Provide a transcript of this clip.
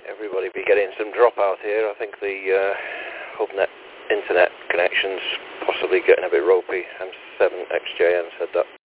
everybody be getting some dropout here. I think the HubNet internet connection's possibly getting a bit ropey. M7XJM said that.